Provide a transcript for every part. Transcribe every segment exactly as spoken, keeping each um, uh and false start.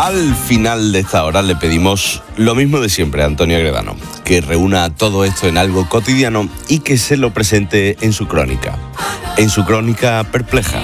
Al final de esta hora le pedimos lo mismo de siempre a Antonio Agredano, que reúna todo esto en algo cotidiano y que se lo presente en su crónica, en su crónica perpleja.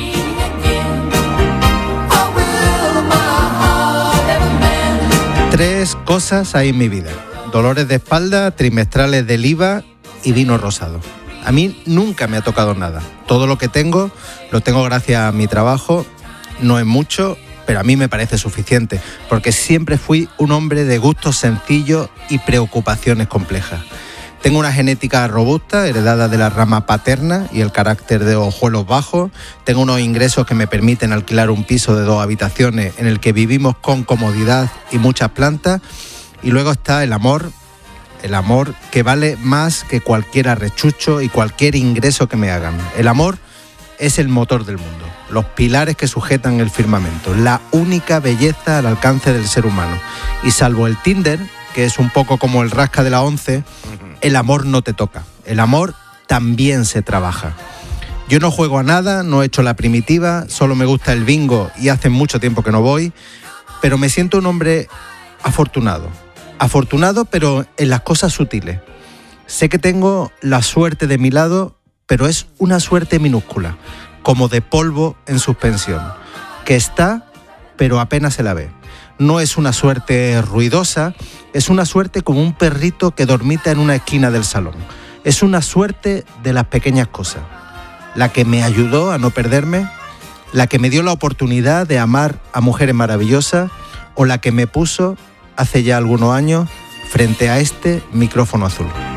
Tres cosas hay en mi vida: dolores de espalda, trimestrales del I V A y vino rosado. A mí nunca me ha tocado nada. Todo lo que tengo, lo tengo gracias a mi trabajo. No es mucho, pero a mí me parece suficiente, porque siempre fui un hombre de gustos sencillos y preocupaciones complejas. Tengo una genética robusta, heredada de la rama paterna y el carácter de ojuelos bajos. Tengo unos ingresos que me permiten alquilar un piso de dos habitaciones en el que vivimos con comodidad y muchas plantas. Y luego está el amor, el amor que vale más que cualquier arrechucho y cualquier ingreso que me hagan. El amor es el motor del mundo, los pilares que sujetan el firmamento, la única belleza al alcance del ser humano. Y salvo el Tinder, que es un poco como el rasca de la once, el amor no te toca. El amor también se trabaja. Yo no juego a nada, no he hecho la primitiva, solo me gusta el bingo y hace mucho tiempo que no voy, pero me siento un hombre afortunado. Afortunado, pero en las cosas sutiles. Sé que tengo la suerte de mi lado, pero es una suerte minúscula, como de polvo en suspensión, que está, pero apenas se la ve. No es una suerte ruidosa, es una suerte como un perrito que dormita en una esquina del salón. Es una suerte de las pequeñas cosas. La que me ayudó a no perderme, la que me dio la oportunidad de amar a mujeres maravillosas, o la que me puso, hace ya algunos años, frente a este micrófono azul.